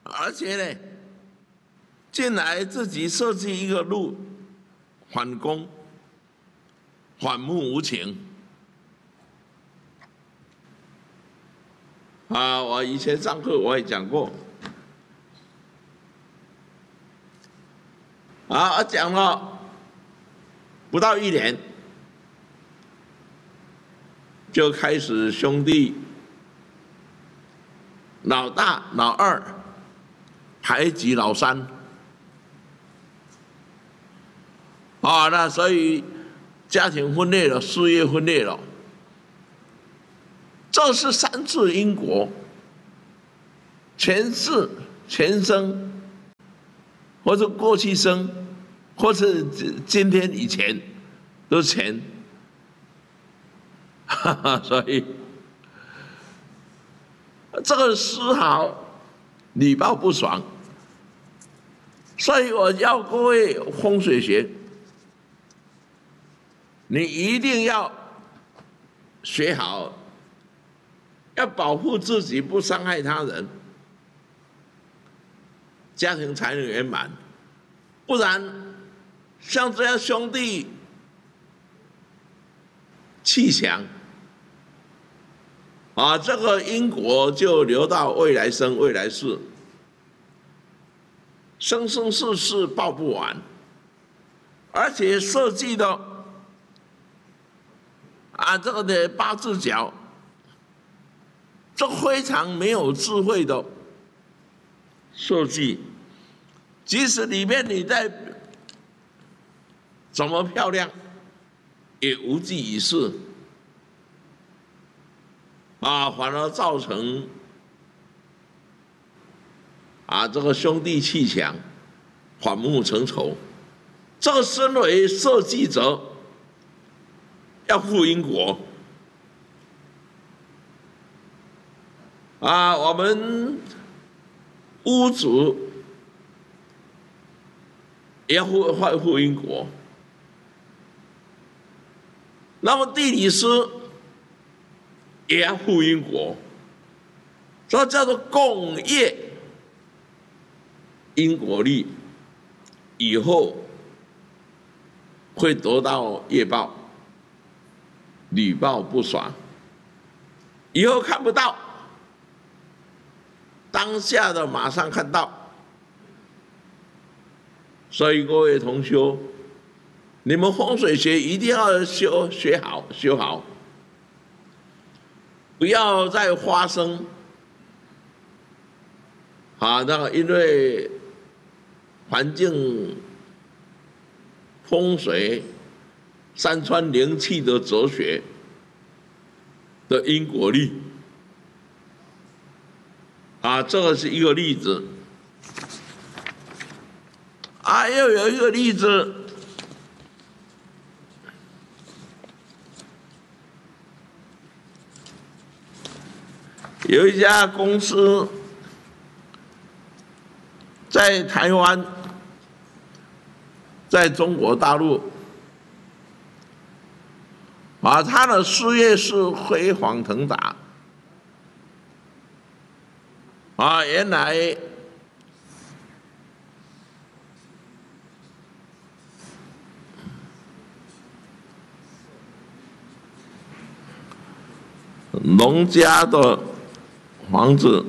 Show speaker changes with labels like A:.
A: 而且呢，进来自己设计一个路，反攻，反目无情。我以前上课我也讲过，我讲了不到1年，就开始兄弟老大、老二排挤老三，那所以家庭分裂了，事业分裂了。这是3次因果，前世、前生，或者过去生，或是今天以前，都是前。所以这个丝毫礼报不爽。所以我要各位风水学，你一定要学好。要保护自己，不伤害他人，家庭才能圆满。不然，像这样兄弟气强，这个因果就留到未来生、未来世，生生世世报不完。而且设计的这个的八字角。这非常没有智慧的设计，即使里面你再怎么漂亮，也无济于事，反而造成这个兄弟气强，反目成仇。这个身为设计者，要负因果。我们屋主也要负因果，那么地理师也要负因果，这叫做共业因果力，以后会得到业报，屡报不爽，以后看不到。当下的马上看到，所以各位同修，你们风水学一定要学好，不要再发生那个因为环境、风水、山川灵气的哲学的因果力。这个是一个例子。又有一个例子，有一家公司在台湾，在中国大陆，他的事业是飞黄腾达。原来农家的房子